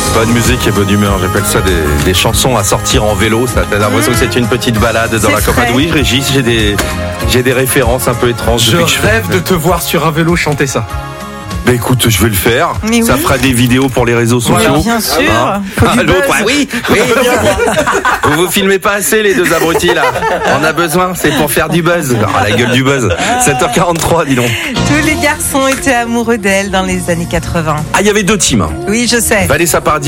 Bonne musique et bonne humeur, j'appelle ça des chansons à sortir en vélo. Ça t'as l'impression que c'est une petite balade dans la campagne. Oui, Régis, j'ai des références un peu étranges. Je rêve de te voir sur un vélo chanter ça. Bah écoute, je vais le faire. Mais ça oui. fera des vidéos pour les réseaux sociaux. Mais bien sûr. Faut du L'autre, buzz. oui. Vous filmez pas assez les deux abrutis là. On a besoin, c'est pour faire du buzz. Ah, la gueule du buzz. 7h43, dis donc. Tous les garçons étaient amoureux d'elle dans les années 80. Ah, il y avait deux teams. Oui, je sais. Vanessa Paradis